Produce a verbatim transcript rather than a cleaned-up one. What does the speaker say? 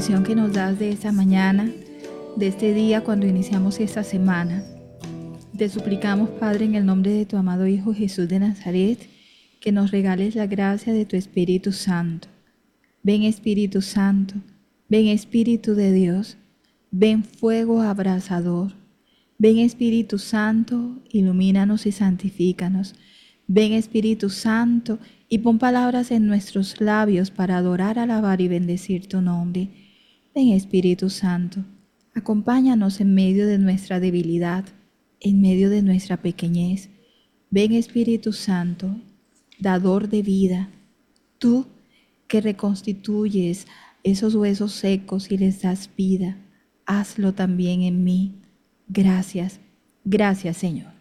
bendición que nos das de esta mañana, de este día cuando iniciamos esta semana. Te suplicamos, Padre, en el nombre de tu amado Hijo Jesús de Nazaret, que nos regales la gracia de tu Espíritu Santo. Ven Espíritu Santo, ven Espíritu de Dios, ven fuego abrasador. Ven Espíritu Santo, ilumínanos y santifícanos. Ven Espíritu Santo y pon palabras en nuestros labios para adorar, alabar y bendecir tu nombre. Ven Espíritu Santo, acompáñanos en medio de nuestra debilidad, en medio de nuestra pequeñez. Ven Espíritu Santo, dador de vida, tú que reconstituyes esos huesos secos y les das vida, hazlo también en mí. Gracias, gracias Señor.